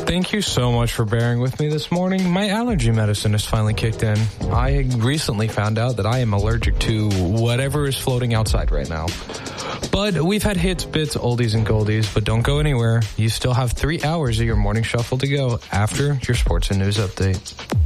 Thank you so much for bearing with me this morning. My allergy medicine has finally kicked in. I recently found out that I am allergic to whatever is floating outside right now. But we've had hits, bits, oldies, and goldies, but don't go anywhere. You still have 3 hours of your morning shuffle to go after your sports and news update.